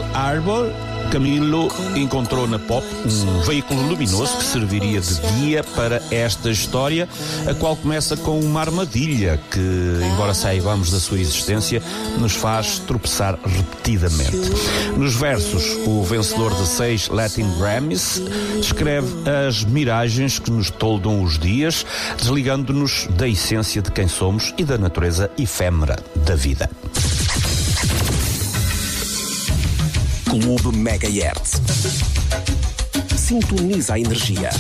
Arbor, Camilo encontrou na pop um veículo luminoso que serviria de guia para esta história, a qual começa com uma armadilha que, embora saibamos da sua existência, nos faz tropeçar repetidamente. Nos versos, o vencedor de 6 Latin Grammys descreve as miragens que nos toldam os dias, desligando-nos da essência de quem somos e da natureza efêmera da vida. Clube Megahertz. Sintoniza a energia.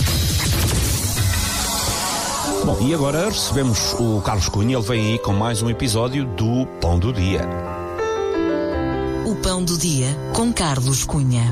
Bom, e agora recebemos o Carlos Cunha. Ele vem aí com mais um episódio do Pão do Dia. O Pão do Dia com Carlos Cunha.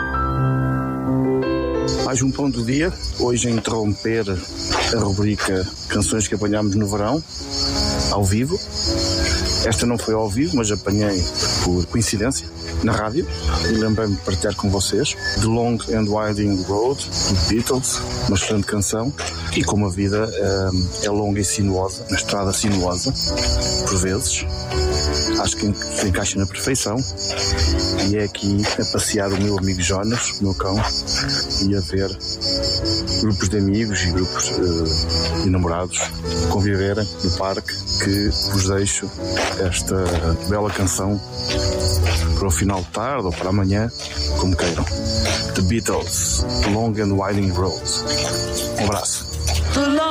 Mais um Pão do Dia. Hoje a interromper a rubrica Canções que apanhámos no verão, ao vivo. Esta não foi ao vivo, mas apanhei por coincidência na rádio e lembrei-me de partilhar com vocês The Long and Winding Road, dos Beatles, uma excelente canção. E como a vida é longa e sinuosa, na estrada sinuosa, por vezes, acho que se encaixa na perfeição. E é aqui a passear o meu amigo Jonas, o meu cão, e a ver grupos de amigos e grupos de namorados conviverem no parque, que vos deixo esta bela canção para o final de tarde ou para amanhã, como queiram. The Beatles, Long and Winding Road. Um abraço.